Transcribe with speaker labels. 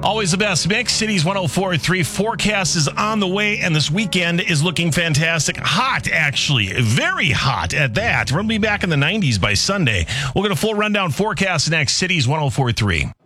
Speaker 1: Always the best mix. Cities 104.3 forecast is on the way, and this weekend is looking fantastic. Hot, actually. Very hot at that. We're going to be back in the 90s by Sunday. We'll get a full rundown forecast next. Cities 104.3.